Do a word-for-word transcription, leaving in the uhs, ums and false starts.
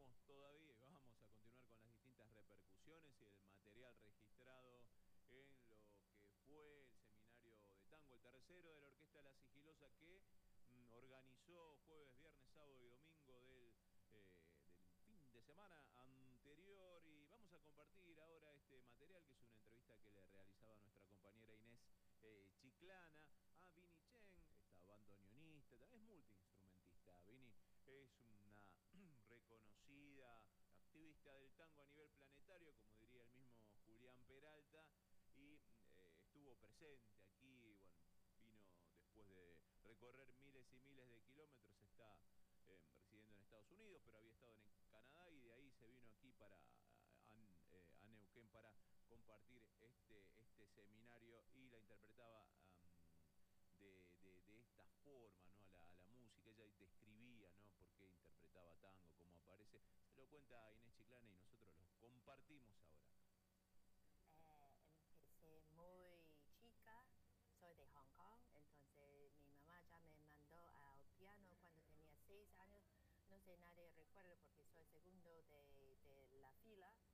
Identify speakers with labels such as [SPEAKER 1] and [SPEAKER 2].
[SPEAKER 1] continuamos todavía y vamos a continuar con las distintas repercusiones y el material registrado en lo que fue el seminario de tango, el tercero de la Orquesta La Sigilosa, que mm, organizó jueves, viernes, sábado y domingo del, eh, del fin de semana anterior. Y vamos a compartir ahora este material, que es una entrevista que le realizaba a nuestra compañera Inés eh, Chiclana a Vini Chen, esta bandoneonista, es multiinstrumentista. Vini es una reconocida activista del tango a nivel planetario, como diría el mismo Julián Peralta, y eh, estuvo presente aquí. Bueno, vino después de recorrer miles y miles de kilómetros, está eh, residiendo en Estados Unidos, pero había estado en Canadá y de ahí se vino aquí para a, a, eh, a Neuquén para compartir este, este seminario, y la interpretaba um, de, de, de esta forma, ¿no? A la, a la música. Ella describía, ¿no?, por qué interpretaba tango, cómo aparece. Se lo cuenta Inés Chiclana y nosotros lo compartimos ahora acá.
[SPEAKER 2] Eh, empecé muy chica, soy de Hong Kong, entonces mi mamá ya me mandó al piano cuando tenía seis años. No sé, nadie recuerda porque soy segundo de, de la fila,